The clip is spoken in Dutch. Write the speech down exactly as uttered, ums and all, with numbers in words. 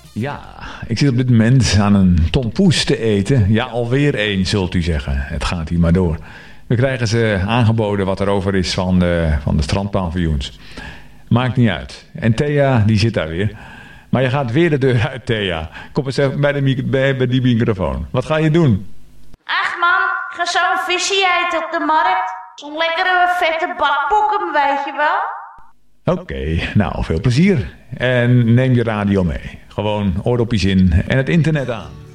Ja, ik zit op dit moment aan een tompoes te eten. Ja, alweer één, zult u zeggen. Het gaat hier maar door. We krijgen ze aangeboden wat er over is van de, van de strandpaviljoens. Maakt niet uit. En Thea, die zit daar weer. Maar je gaat weer de deur uit, Thea. Kom eens even bij, de, bij, bij die microfoon. Wat ga je doen? Ach man, ik ga zo'n visje eten op de markt. Zo'n lekkere vette bakbokken, weet je wel. Oké, okay, nou, veel plezier. En neem je radio mee. Gewoon oordopjes in en het internet aan.